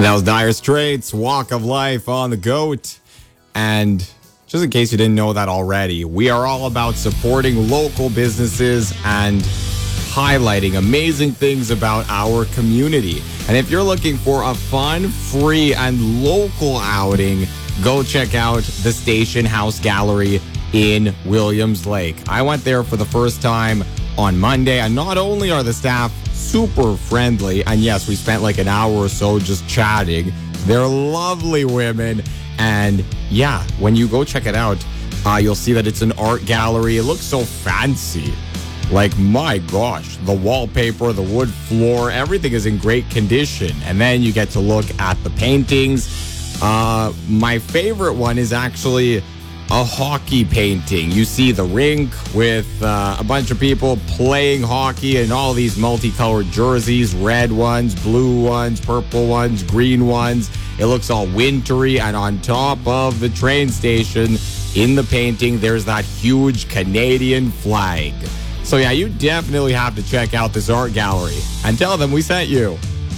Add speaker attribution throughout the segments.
Speaker 1: That was Dire Straits, Walk of Life on the GOAT. And just in case you didn't know that already, we are all about supporting local businesses and highlighting amazing things about our community. And if you're looking for a fun, free, and local outing, go check out the Station House Gallery in Williams Lake. I went there for the first time on Monday, and not only are the staff super friendly, and yes, we spent like an hour or so just chatting. They're lovely women, and yeah, when you go check it out, you'll see that it's an art gallery. It looks so fancy. Like, my gosh, the wallpaper, the wood floor, everything is in great condition. And then you get to look at the paintings. My favorite one is actually a hockey painting. You see the rink with a bunch of people playing hockey in all these multicolored jerseys, red ones, blue ones, purple ones, green ones. It looks all wintry, and on top of the train station in the painting, there's that huge Canadian flag. So yeah, you definitely have to check out this art gallery and tell them we sent you.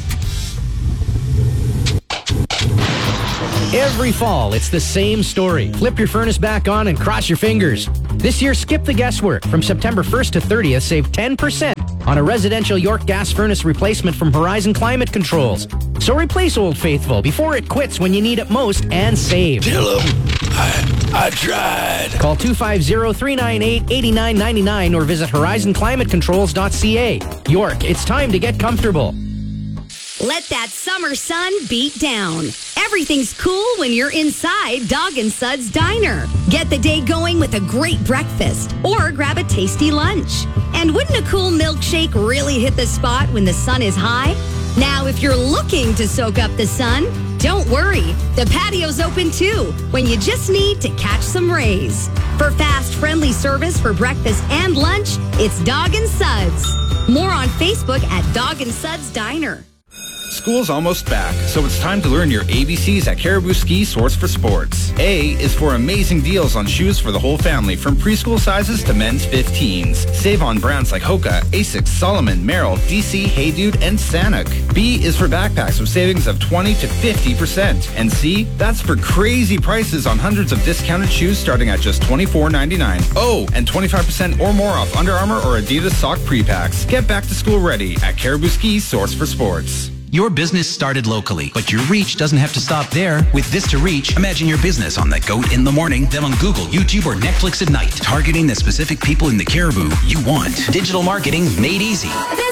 Speaker 2: Every fall, it's the same story. Flip your furnace back on and cross your fingers. This year, skip the guesswork. From September 1st to 30th, save 10% on a residential York gas furnace replacement from Horizon Climate Controls. So replace Old Faithful before it quits when you need it most and save.
Speaker 3: Tell them I tried.
Speaker 2: Call 250-398-8999 or visit horizonclimatecontrols.ca. York, it's time to get comfortable.
Speaker 4: Let that summer sun beat down. Everything's cool when you're inside Dog and Suds Diner. Get the day going with a great breakfast or grab a tasty lunch. And wouldn't a cool milkshake really hit the spot when the sun is high? Now, if you're looking to soak up the sun, don't worry. The patio's open too when you just need to catch some rays. For fast, friendly service for breakfast and lunch, it's Dog and Suds. More on Facebook at Dog and Suds Diner.
Speaker 5: School's almost back, so it's time to learn your ABCs at Caribou Ski Source for Sports. A is for amazing deals on shoes for the whole family, from preschool sizes to men's 15s. Save on brands like Hoka, Asics, Solomon, Merrill, DC, Hey Dude, and Sanuk. B is for backpacks with savings of 20 to 50%. And C, that's for crazy prices on hundreds of discounted shoes starting at just $24.99. Oh, and 25% or more off Under Armour or Adidas sock pre-packs. Get back to school ready at Caribou Ski Source for Sports.
Speaker 6: Your business started locally, but your reach doesn't have to stop there. With Vista Reach, imagine your business on the GOAT in the morning, then on Google, YouTube, or Netflix at night, targeting the specific people in the Caribou you want. Digital marketing made easy.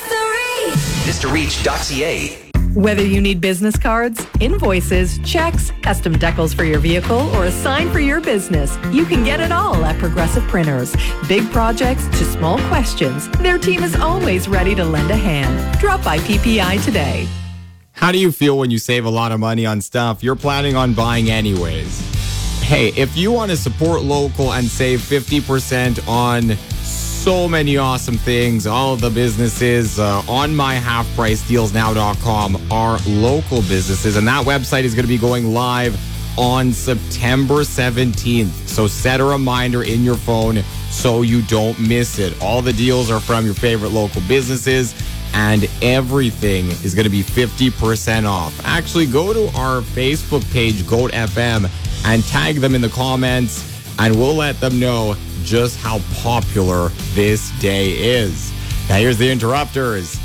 Speaker 6: VistaReach.ca.
Speaker 7: Whether you need business cards, invoices, checks, custom decals for your vehicle, or a sign for your business, you can get it all at Progressive Printers. Big projects to small questions, their team is always ready to lend a hand. Drop by PPI today.
Speaker 1: How do you feel when you save a lot of money on stuff you're planning on buying anyways? Hey, if you want to support local and save 50% on so many awesome things, all of the businesses on myhalfpricedealsnow.com are local businesses, and that website is going to be going live on September 17th. So set a reminder in your phone so you don't miss it. All the deals are from your favorite local businesses, and everything is going to be 50% off. Actually, go to our Facebook page, GOAT FM, and tag them in the comments, and we'll let them know just how popular this day is. Now, here's the Interrupters.